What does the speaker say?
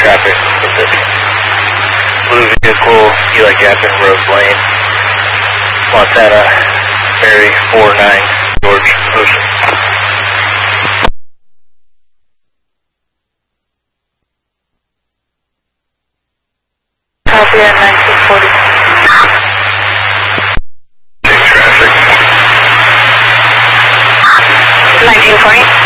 traffic with this blue vehicle, Eli Gapin, Rose Lane, Montana, Mary 49, George Ocean. Copy at 1940. Traffic. 1940.